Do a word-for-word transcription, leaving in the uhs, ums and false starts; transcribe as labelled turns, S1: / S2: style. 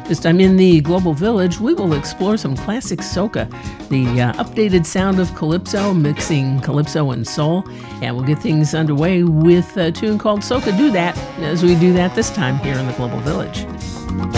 S1: This time in the Global Village, we will explore some classic soca, the uh, updated sound of calypso, mixing calypso and soul. And we'll get things underway with a tune called Soca Do That as we do that this time here in the Global Village.